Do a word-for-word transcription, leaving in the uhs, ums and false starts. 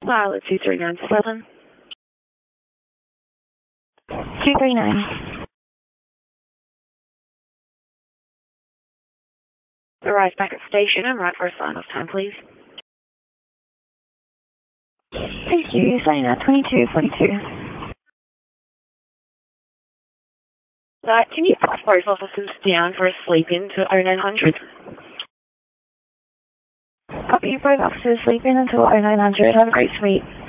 Pilot two three nine seven. two three nine. Arrive back at station and right for a sign-off time, please. Thank you. You're saying that twenty-two forty-two. Uh, can you put both officers down for a sleep-in to oh nine hundred? Copy, both officers sleep in until oh nine hundred. Have a great sleep.